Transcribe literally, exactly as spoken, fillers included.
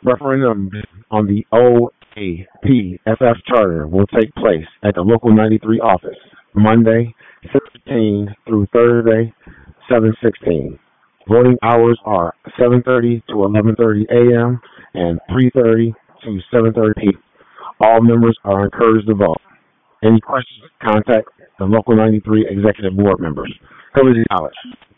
Referendum on the O A P F F charter will take place at the Local ninety-three office Monday, six fifteen through Thursday, seven sixteen. Voting hours are seven thirty to eleven thirty a m and three thirty to seven thirty p m. All members are encouraged to vote. Any questions? Contact the Local ninety-three Executive Board members. Community College.